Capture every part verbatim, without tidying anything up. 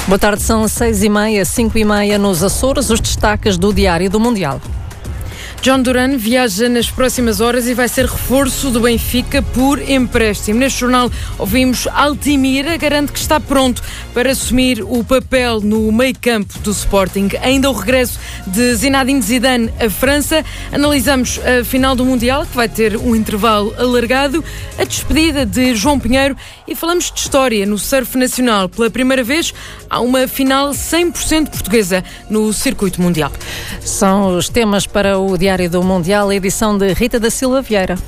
Boa tarde, são seis e meia, cinco e meia nos Açores, os destaques do Diário do Mundial. John Duran viaja nas próximas horas e vai ser reforço do Benfica por empréstimo. Neste jornal ouvimos Altimira, garante que está pronto para assumir o papel no meio-campo do Sporting. Ainda o regresso de Zinedine Zidane à França. Analisamos a final do Mundial, que vai ter um intervalo alargado, a despedida de João Pinheiro e falamos de história no surf nacional. Pela primeira vez há uma final cem por cento portuguesa no circuito mundial. São os temas para o Diário do Mundial, edição de Rita da Silva Vieira.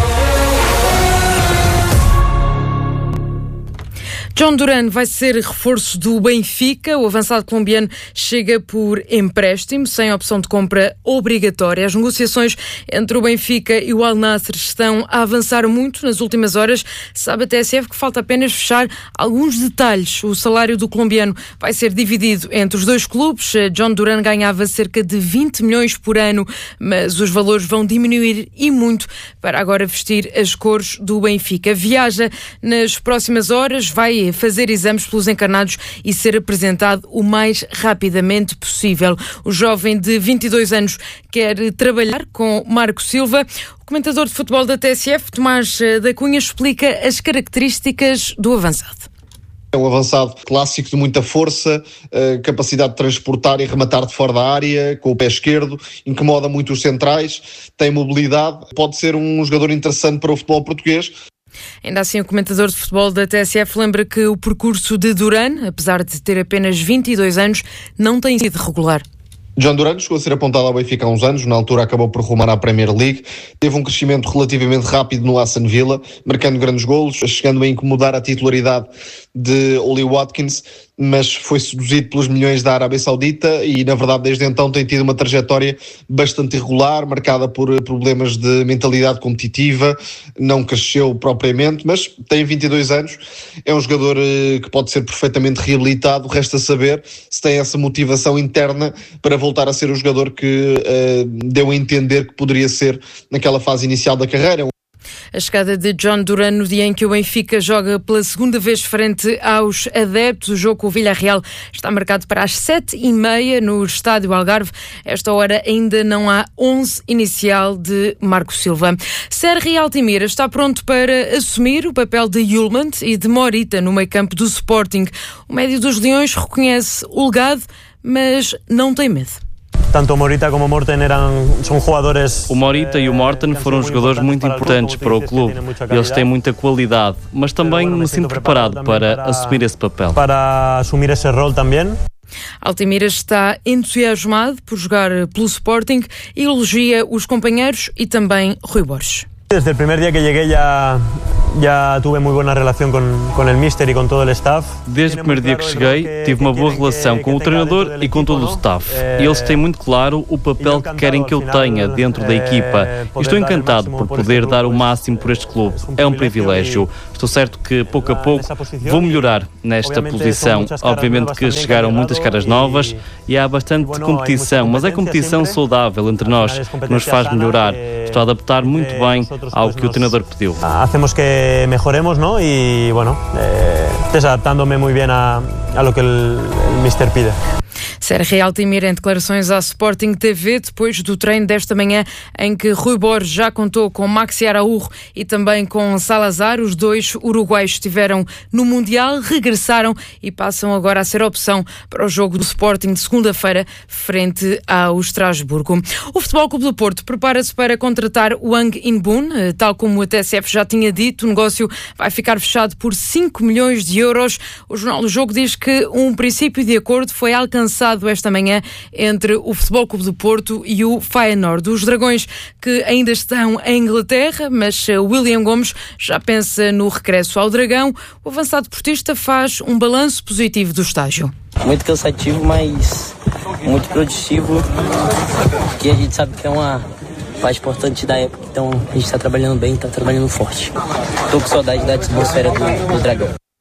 John Duran vai ser reforço do Benfica. O avançado colombiano chega por empréstimo, sem opção de compra obrigatória. As negociações entre o Benfica e o Al Nassr estão a avançar muito nas últimas horas. Sabe a T S F que falta apenas fechar alguns detalhes. O salário do colombiano vai ser dividido entre os dois clubes. John Duran ganhava cerca de vinte milhões por ano, mas os valores vão diminuir e muito para agora vestir as cores do Benfica. Viaja nas próximas horas, vai fazer exames pelos encarnados e ser apresentado o mais rapidamente possível. O jovem de vinte e dois anos quer trabalhar com Marco Silva. O comentador de futebol da T S F, Tomás da Cunha, explica as características do avançado. É um avançado clássico de muita força, capacidade de transportar e rematar de fora da área, com o pé esquerdo, incomoda muito os centrais, tem mobilidade, pode ser um jogador interessante para o futebol português. Ainda assim, o comentador de futebol da T S F lembra que o percurso de Duran, apesar de ter apenas vinte e dois anos, não tem sido regular. John Duran chegou a ser apontado ao Benfica há uns anos, na altura acabou por rumar à Premier League, teve um crescimento relativamente rápido no Aston Villa, marcando grandes golos, chegando a incomodar a titularidade de Oli Watkins, mas foi seduzido pelos milhões da Arábia Saudita e, na verdade, desde então tem tido uma trajetória bastante irregular, marcada por problemas de mentalidade competitiva, não cresceu propriamente, mas tem vinte e dois anos, é um jogador que pode ser perfeitamente reabilitado, resta saber se tem essa motivação interna para voltar a ser o jogador que uh, deu a entender que poderia ser naquela fase inicial da carreira. A chegada de John Duran no dia em que o Benfica joga pela segunda vez frente aos adeptos. O jogo com o Villarreal está marcado para as sete e meia no Estádio Algarve. Esta hora ainda não há onze inicial de Marco Silva. Sergi Altimira está pronto para assumir o papel de Yulman e de Morita no meio-campo do Sporting. O médio dos Leões reconhece o legado, mas não tem medo. Tanto o Morita como o Morten eram, são jogadores... O Morita e o Morten foram jogadores muito importantes para o clube. Eles têm muita qualidade, mas também me sinto preparado para assumir esse papel. Para assumir esse rol também. Altimira está entusiasmado por jogar pelo Sporting e elogia os companheiros e também Rui Borges. Desde el primer día que llegué ya, ya tuve muy buena relación con, con el míster y con todo el staff. Desde o primeiro dia que cheguei, tive uma boa relação com o treinador e com todo o staff. Eles têm muito claro o papel que querem que eu tenha dentro da equipa. E estou encantado por poder dar o máximo por este clube. É um privilégio. Estou certo que, pouco a pouco, vou melhorar nesta posição. Obviamente que chegaram muitas caras novas e há bastante competição, mas é competição saudável entre nós, que nos faz melhorar. Estou a adaptar muito bem ao que o treinador pediu. Hacemos que mejoremos, ¿no? Y bueno, eh, adaptándome muy bien a, a lo que el, el míster pide. Sergi Altimira em declarações à Sporting T V depois do treino desta manhã em que Rui Borges já contou com Maxi Araújo e também com Salazar. Os dois uruguaios estiveram no Mundial, regressaram e passam agora a ser opção para o jogo do Sporting de segunda-feira frente ao Estrasburgo. O Futebol Clube do Porto prepara-se para contratar Wang In-boon, tal como a T S F já tinha dito. O negócio vai ficar fechado por cinco milhões de euros. O Jornal do Jogo diz que um princípio de acordo foi alcançado esta manhã entre o Futebol Clube do Porto e o Feyenoord. Os Dragões que ainda estão em Inglaterra, mas William Gomes já pensa no regresso ao Dragão. O avançado portista faz um balanço positivo do estágio. Muito cansativo, mas muito produtivo, que a gente sabe que é uma parte importante da época, então a gente está trabalhando bem, está trabalhando forte. Estou com saudade da atmosfera do, do Dragão.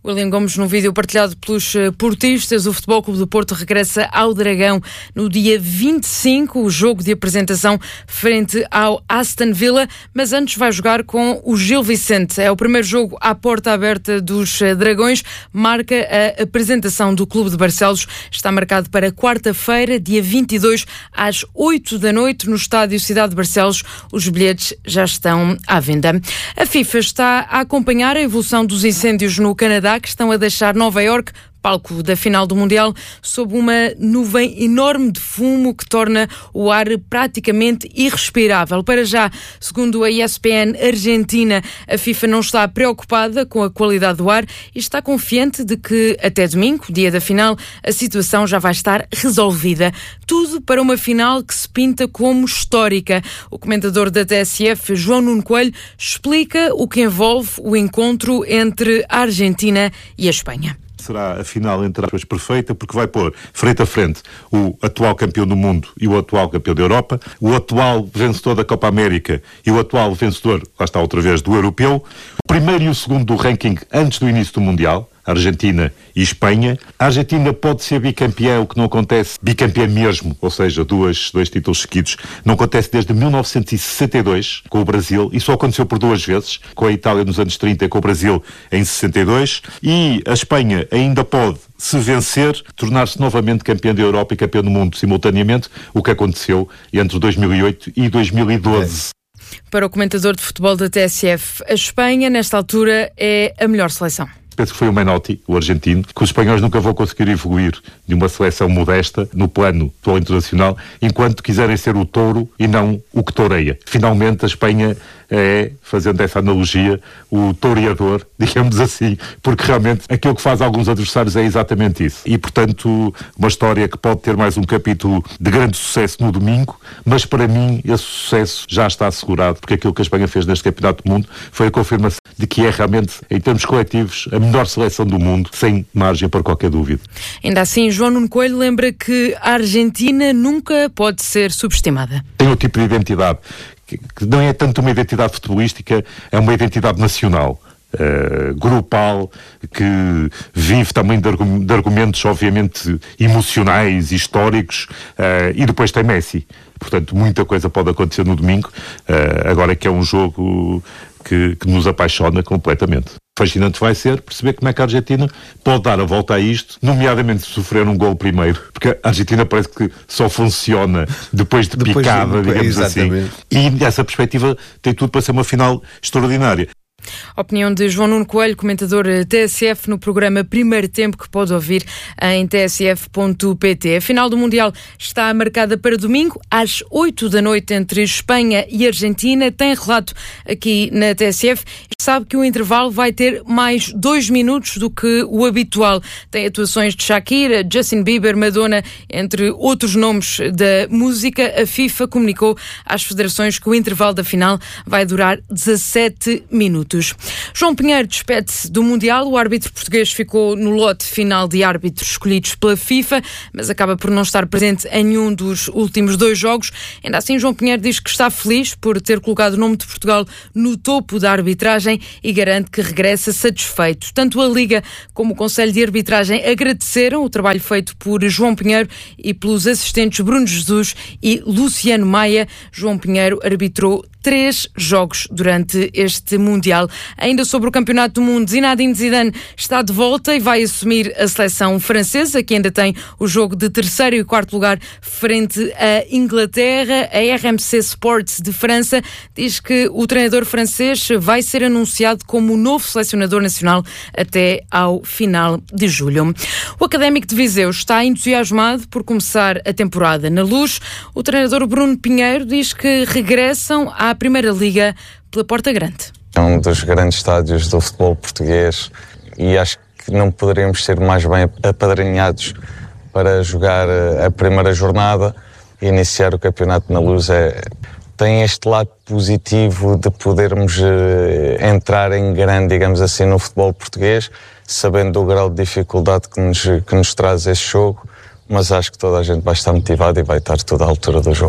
William Gomes, num vídeo partilhado pelos portistas, o Futebol Clube do Porto regressa ao Dragão no dia vinte e cinco, o jogo de apresentação frente ao Aston Villa, mas antes vai jogar com o Gil Vicente. É o primeiro jogo à porta aberta dos Dragões, marca a apresentação do Clube de Barcelos. Está marcado para quarta-feira, dia vinte e dois, às oito da noite, no estádio Cidade de Barcelos. Os bilhetes já estão à venda. A FIFA está a acompanhar a evolução dos incêndios no Canadá, que estão a deixar Nova Iorque, palco da final do Mundial, sob uma nuvem enorme de fumo que torna o ar praticamente irrespirável. Para já, segundo a E S P N Argentina, a FIFA não está preocupada com a qualidade do ar e está confiante de que até domingo, dia da final, a situação já vai estar resolvida. Tudo para uma final que se pinta como histórica. O comentador da T S F, João Nuno Coelho, explica o que envolve o encontro entre a Argentina e a Espanha. Será a final, entre aspas, perfeita, porque vai pôr frente a frente o atual campeão do mundo e o atual campeão da Europa, o atual vencedor da Copa América e o atual vencedor, lá está outra vez, do Europeu, o primeiro e o segundo do ranking antes do início do Mundial, Argentina e Espanha. A Argentina pode ser bicampeã, o que não acontece, bicampeã mesmo, ou seja, duas, dois títulos seguidos, não acontece desde mil novecentos e sessenta e dois com o Brasil, e só aconteceu por duas vezes, com a Itália nos anos trinta e com o Brasil em sessenta e dois, e a Espanha ainda pode, se vencer, tornar-se novamente campeã da Europa e campeã do mundo simultaneamente, o que aconteceu entre dois mil e oito e dois mil e doze. Para o comentador de futebol da T S F, a Espanha, nesta altura, é a melhor seleção. Penso que foi o Menotti, o argentino, que os espanhóis nunca vão conseguir evoluir de uma seleção modesta no plano atual internacional, enquanto quiserem ser o touro e não o que toureia. Finalmente a Espanha é, fazendo essa analogia, o toureador, digamos assim, porque realmente aquilo que faz alguns adversários é exatamente isso. E, portanto, uma história que pode ter mais um capítulo de grande sucesso no domingo, mas para mim esse sucesso já está assegurado, porque aquilo que a Espanha fez neste Campeonato do Mundo foi a confirmação de que é realmente, em termos coletivos, a melhor seleção do mundo, sem margem para qualquer dúvida. Ainda assim, João Nuno Coelho lembra que a Argentina nunca pode ser subestimada. Tem um tipo de identidade que, que não é tanto uma identidade futebolística, é uma identidade nacional. Uh, grupal, que vive também de, argu- de argumentos obviamente emocionais, históricos, uh, e depois tem Messi. Portanto, muita coisa pode acontecer no domingo, uh, agora que é um jogo que, que nos apaixona completamente. Fascinante vai ser perceber como é que a Argentina pode dar a volta a isto, nomeadamente sofrer um gol primeiro, porque a Argentina parece que só funciona depois de depois picada, de... digamos exatamente. Assim. E nessa perspectiva tem tudo para ser uma final extraordinária. Opinião de João Nuno Coelho, comentador T S F, no programa Primeiro Tempo, que pode ouvir em t s f ponto p t. A final do Mundial está marcada para domingo, às oito da noite, entre Espanha e Argentina. Tem relato aqui na T S F. Sabe que o intervalo vai ter mais dois minutos do que o habitual. Tem atuações de Shakira, Justin Bieber, Madonna, entre outros nomes da música. A FIFA comunicou às federações que o intervalo da final vai durar dezassete minutos. João Pinheiro despede-se do Mundial. O árbitro português ficou no lote final de árbitros escolhidos pela FIFA, mas acaba por não estar presente em nenhum dos últimos dois jogos. Ainda assim, João Pinheiro diz que está feliz por ter colocado o nome de Portugal no topo da arbitragem e garante que regressa satisfeito. Tanto a Liga como o Conselho de Arbitragem agradeceram o trabalho feito por João Pinheiro e pelos assistentes Bruno Jesus e Luciano Maia. João Pinheiro arbitrou três jogos durante este Mundial. Ainda sobre o Campeonato do Mundo, Zinedine Zidane está de volta e vai assumir a seleção francesa, que ainda tem o jogo de terceiro e quarto lugar frente à Inglaterra. A R M C Sports de França diz que o treinador francês vai ser anunciado como o novo selecionador nacional até ao final de julho. O Académico de Viseu está entusiasmado por começar a temporada na Luz. O treinador Bruno Pinheiro diz que regressam à Primeira Liga pela Porta Grande. É um dos grandes estádios do futebol português e acho que não poderíamos ser mais bem apadrinhados para jogar a primeira jornada e iniciar o campeonato na Luz. É, tem este lado positivo de podermos uh, entrar em grande, digamos assim, no futebol português, sabendo do grau de dificuldade que nos, que nos traz este jogo, mas acho que toda a gente vai estar motivada e vai estar toda à altura do jogo.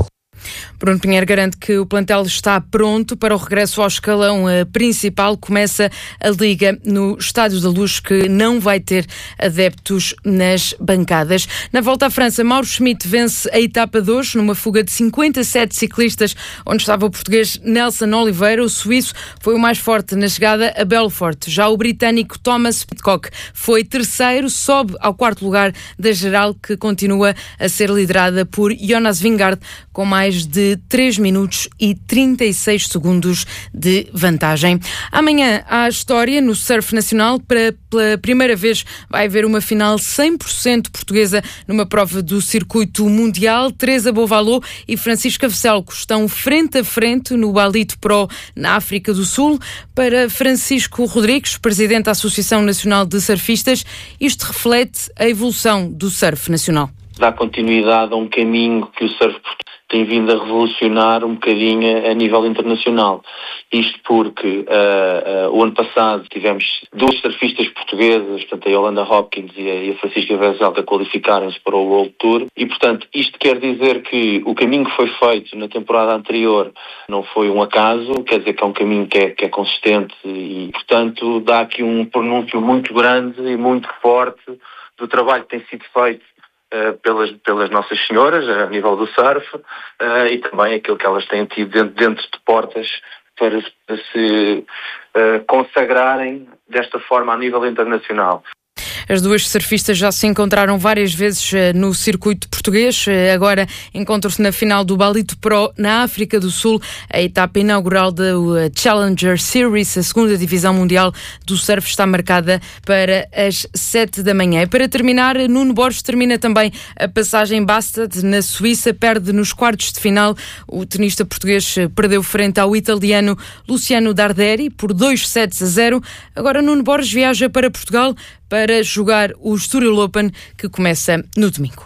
Bruno Pinheiro garante que o plantel está pronto para o regresso ao escalão principal. Começa a Liga no Estádio da Luz, que não vai ter adeptos nas bancadas. Na volta à França, Mauro Schmidt vence a etapa de hoje numa fuga de cinquenta e sete ciclistas, onde estava o português Nelson Oliveira. O suíço foi o mais forte na chegada a Belfort. Já o britânico Thomas Pidcock foi terceiro, sobe ao quarto lugar da geral, que continua a ser liderada por Jonas Vingegaard, com mais de três minutos e trinta e seis segundos de vantagem. Amanhã há história no surf nacional. Para, pela primeira vez vai haver uma final cem por cento portuguesa numa prova do circuito mundial. Teresa Bovalô e Francisca Veselco estão frente a frente no Balito Pro na África do Sul. Para Francisco Rodrigues, presidente da Associação Nacional de Surfistas, isto reflete a evolução do surf nacional. Dá continuidade a um caminho que o surf tem vindo a revolucionar um bocadinho a nível internacional. Isto porque uh, uh, o ano passado tivemos dois surfistas portuguesas, portanto a Yolanda Hopkins e a, e a Francisca Veselco, a qualificarem-se para o World Tour, e portanto isto quer dizer que o caminho que foi feito na temporada anterior não foi um acaso, quer dizer que é um caminho que é, que é consistente e portanto dá aqui um pronúncio muito grande e muito forte do trabalho que tem sido feito Uh, pelas, pelas nossas senhoras, a nível do surf, uh, e também aquilo que elas têm tido dentro, dentro de portas para, para se uh, consagrarem desta forma a nível internacional. As duas surfistas já se encontraram várias vezes no circuito português. Agora encontram-se na final do Balito Pro na África do Sul, a etapa inaugural da Challenger Series. A segunda divisão mundial do surf está marcada para as sete da manhã. E para terminar, Nuno Borges termina também a passagem Bastad na Suíça, perde nos quartos de final. O tenista português perdeu frente ao italiano Luciano Darderi por dois sets a zero. Agora Nuno Borges viaja para Portugal para jogar o Estoril Open, que começa no domingo.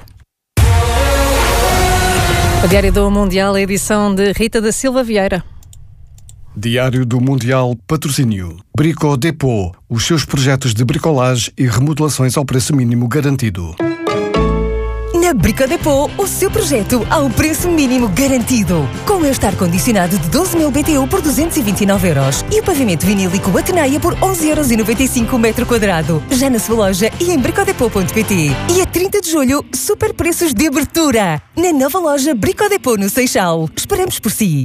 O Diário do Mundial, a edição de Rita da Silva Vieira. Diário do Mundial, patrocínio Brico Depot, os seus projetos de bricolagem e remodelações ao preço mínimo garantido. Na Brico Depot, o seu projeto ao preço mínimo garantido. Com este ar-condicionado de doze mil B T U por duzentos e vinte e nove euros e o pavimento vinílico Atenaia por onze euros e noventa e cinco o metro quadrado. Já na sua loja e em bricodepot ponto pt. E a trinta de julho, super preços de abertura. Na nova loja Brico Depot no Seixal. Esperamos por si.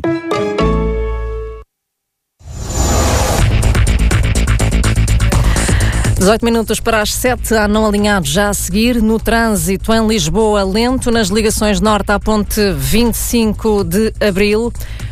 dezoito minutos para as sete, há não alinhado já a seguir. No trânsito em Lisboa, lento nas ligações norte à ponte vinte e cinco de abril.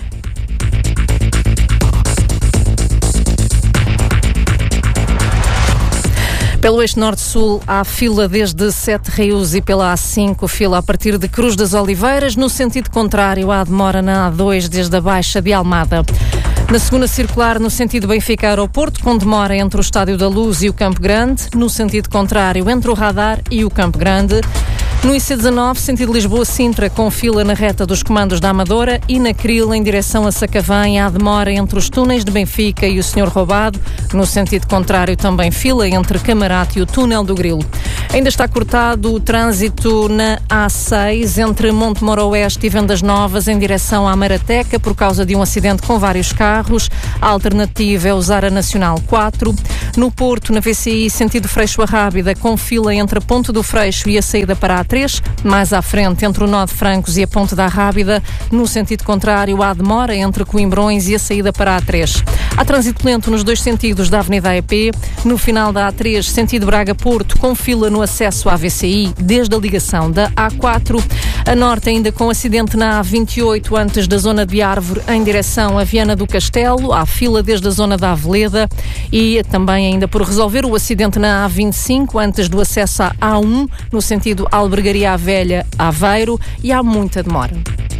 Pelo eixo norte-sul há fila desde Sete Rios e pela A cinco fila a partir de Cruz das Oliveiras. No sentido contrário, há demora na A dois desde a Baixa de Almada. Na segunda circular, no sentido Benfica-Aeroporto, com demora entre o Estádio da Luz e o Campo Grande. No sentido contrário, entre o Radar e o Campo Grande. No I C dezanove, sentido Lisboa-Sintra, com fila na reta dos comandos da Amadora. E na Cril, em direção a Sacavém, há demora entre os túneis de Benfica e o Senhor Roubado. No sentido contrário, também fila entre Camarate e o Túnel do Grilo. Ainda está cortado o trânsito na A seis, entre Montemor Oeste e Vendas Novas, em direção à Marateca, por causa de um acidente com vários carros. A alternativa é usar a Nacional quatro. No Porto, na V C I, sentido Freixo a Rábida, com fila entre a Ponte do Freixo e a saída para a três. Mais à frente, entre o Nó de Francos e a Ponte da Rábida. No sentido contrário, há demora entre Coimbrões e a saída para a três. Há trânsito lento nos dois sentidos da Avenida A E P. No final da A três, sentido Braga-Porto, com fila no acesso à V C I, desde a ligação da A quatro. A norte, ainda com acidente na A vinte e oito, antes da zona de Árvore, em direção a Viana do Castelo. Há fila desde a zona da Aveleda. E também ainda por resolver o acidente na A vinte e cinco, antes do acesso à A um, no sentido Albergaria à Velha, Aveiro. E há muita demora.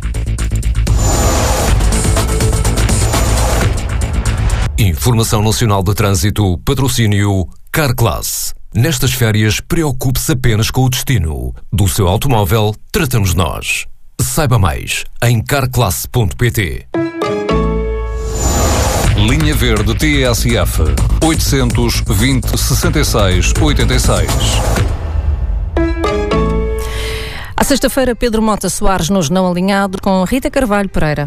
Informação Nacional de Trânsito, patrocínio Carclass. Nestas férias, preocupe-se apenas com o destino. Do seu automóvel, tratamos nós. Saiba mais em carclass ponto pt. Linha Verde T S F oitocentos, vinte, sessenta e seis, oitenta e seis. À sexta-feira, Pedro Mota Soares nos Não Alinhados com Rita Carvalho Pereira.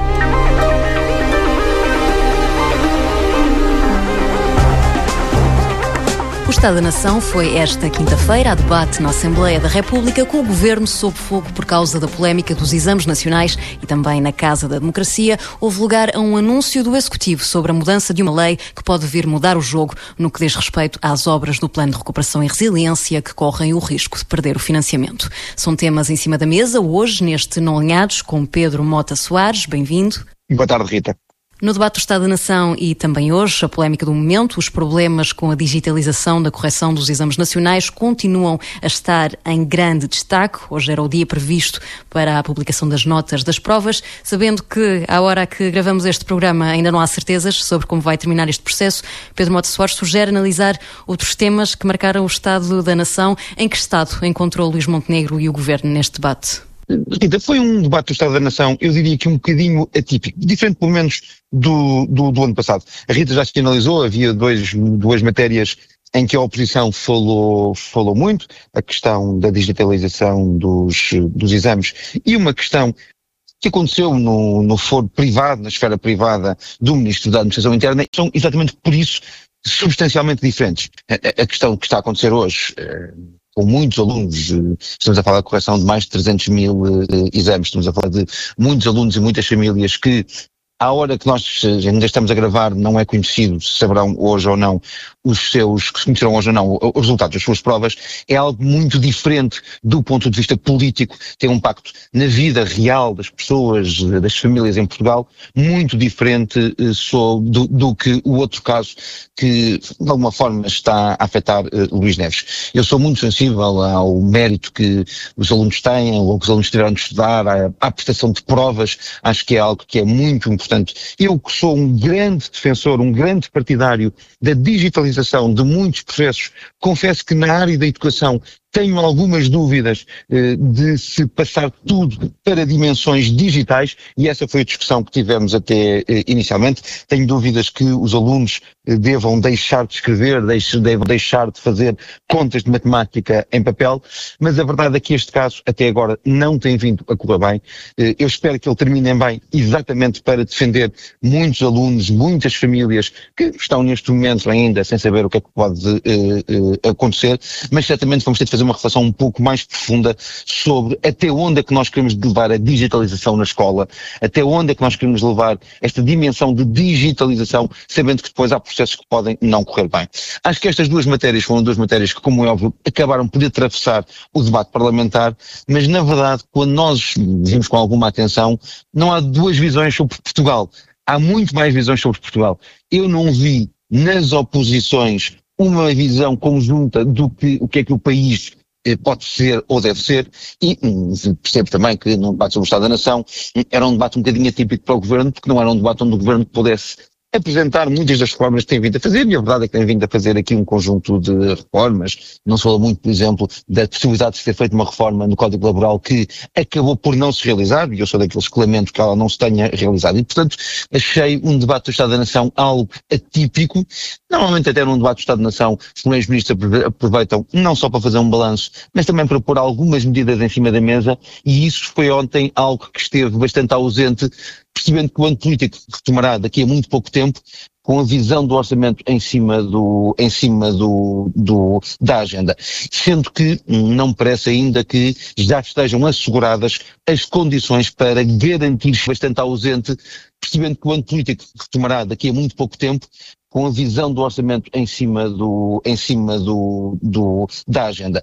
O Estado da Nação foi esta quinta-feira a debate na Assembleia da República, com o Governo sob fogo por causa da polémica dos exames nacionais, e também na Casa da Democracia houve lugar a um anúncio do Executivo sobre a mudança de uma lei que pode vir mudar o jogo no que diz respeito às obras do Plano de Recuperação e Resiliência que correm o risco de perder o financiamento. São temas em cima da mesa hoje neste Não Alinhados com Pedro Mota Soares. Bem-vindo. Boa tarde, Rita. No debate do Estado da Nação e também hoje, a polémica do momento, os problemas com a digitalização da correção dos exames nacionais continuam a estar em grande destaque. Hoje era o dia previsto para a publicação das notas das provas, sabendo que, à hora que gravamos este programa, ainda não há certezas sobre como vai terminar este processo. Pedro Mota Soares sugere analisar outros temas que marcaram o Estado da Nação. Em que estado encontrou Luís Montenegro e o Governo neste debate? Rita, foi um debate do Estado da Nação, eu diria que um bocadinho atípico, diferente pelo menos do, do, do ano passado. A Rita já se analisou, havia dois, duas matérias em que a oposição falou, falou muito, a questão da digitalização dos, dos exames e uma questão que aconteceu no, no foro privado, na esfera privada do Ministro da Administração Interna, são exatamente por isso substancialmente diferentes. A, a questão que está a acontecer hoje, com muitos alunos, estamos a falar de correção de mais de trezentos mil uh, exames, estamos a falar de muitos alunos e muitas famílias que, à hora que nós ainda estamos a gravar, não é conhecido se saberão hoje ou não os seus, que se conhecerão hoje ou não os resultados das suas provas, é algo muito diferente do ponto de vista político, tem um impacto na vida real das pessoas, das famílias em Portugal, muito diferente uh, só do, do que o outro caso que de alguma forma está a afetar uh, Luís Neves. Eu sou muito sensível ao mérito que os alunos têm, ou que os alunos tiveram de estudar, à, à prestação de provas, acho que é algo que é muito importante. Eu que sou um grande defensor, um grande partidário da digitalização de muitos processos, confesso que na área da educação tenho algumas dúvidas eh, de se passar tudo para dimensões digitais, e essa foi a discussão que tivemos até eh, inicialmente. Tenho dúvidas que os alunos eh, devam deixar de escrever, deixe, devam deixar de fazer contas de matemática em papel, mas a verdade é que este caso até agora não tem vindo a correr bem. Eh, eu espero que ele termine bem, exatamente para defender muitos alunos, muitas famílias que estão neste momento ainda sem saber o que é que pode eh, eh, acontecer, mas certamente vamos ter de fazer uma reflexão um pouco mais profunda sobre até onde é que nós queremos levar a digitalização na escola, até onde é que nós queremos levar esta dimensão de digitalização, sabendo que depois há processos que podem não correr bem. Acho que estas duas matérias foram duas matérias que, como é óbvio, acabaram por atravessar o debate parlamentar, mas na verdade, quando nós vimos com alguma atenção, não há duas visões sobre Portugal, há muito mais visões sobre Portugal. Eu não vi nas oposições uma visão conjunta do que o que é que o país eh, pode ser ou deve ser, e hum, percebo também que num debate sobre o Estado da Nação era um debate um bocadinho atípico para o Governo, porque não era um debate onde o Governo pudesse apresentar muitas das reformas que tem vindo a fazer, e a verdade é que tem vindo a fazer aqui um conjunto de reformas. Não se fala muito, por exemplo, da possibilidade de se ter feito uma reforma no Código Laboral que acabou por não se realizar, e eu sou daqueles que lamento que ela não se tenha realizado. E, portanto, achei um debate do Estado da Nação algo atípico. Normalmente até num debate do Estado da Nação, os primeiros ministros aproveitam não só para fazer um balanço, mas também para pôr algumas medidas em cima da mesa, e isso foi ontem algo que esteve bastante ausente, percebendo que o ano político retomará daqui a muito pouco tempo, com a visão do orçamento em cima do, em cima do, do, da agenda. Sendo que não me parece ainda que já estejam asseguradas as condições para garantir, bastante ausente, percebendo que o ano político retomará daqui a muito pouco tempo, com a visão do orçamento em cima do, em cima do, do, da agenda.